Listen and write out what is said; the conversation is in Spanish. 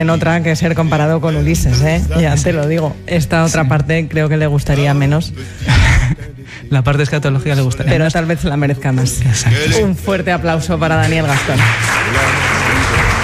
en otra que ser comparado con Ulises, ¿eh? Ya te lo digo. Esta otra parte creo que le gustaría menos. La parte de escatología le gustaría pero menos. Tal vez la merezca más. Exacto. Un fuerte aplauso para Daniel Gastón.